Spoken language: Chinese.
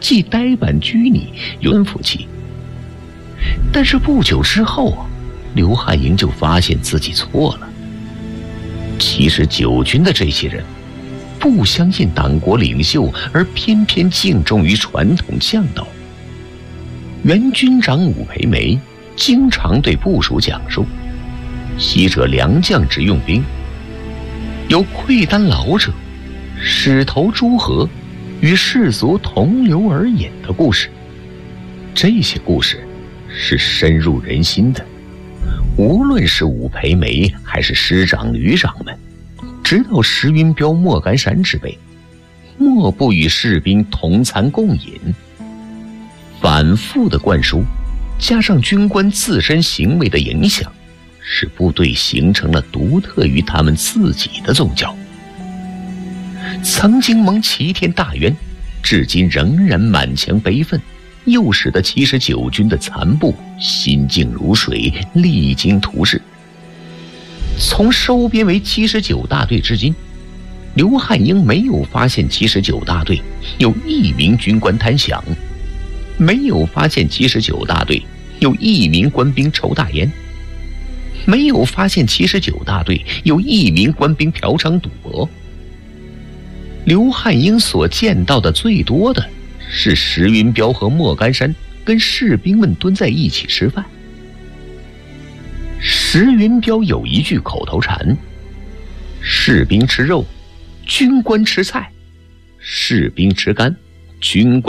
既呆板拘泥又安抚气。但是不久之后刘汉营就发现自己错了。其实九军的这些人不相信党国领袖，而偏偏敬重于传统将导。原军长武培梅经常对部属讲述，昔者良将之用兵，有溃丹老者矢头诸河，与士卒同流而饮的故事。这些故事是深入人心的，无论是武培梅还是师长旅长们，直到石云彪莫干山之辈，莫不与士兵同餐共饮。反复的灌输加上军官自身行为的影响，使部队形成了独特于他们自己的宗教。曾经蒙齐天大冤，至今仍然满腔悲愤，又使得79军的残部心静如水，励精图治。从收编为79大队至今，刘汉英没有发现79大队有一名军官贪饷，没有发现79大队有一名官兵抽大烟，没有发现79大队有一名官兵嫖娼赌博。刘汉英所见到的最多的是石云彪和莫干山跟士兵们蹲在一起吃饭。石云彪有一句口头禅：士兵吃肉，军官吃菜；士兵吃肝，军官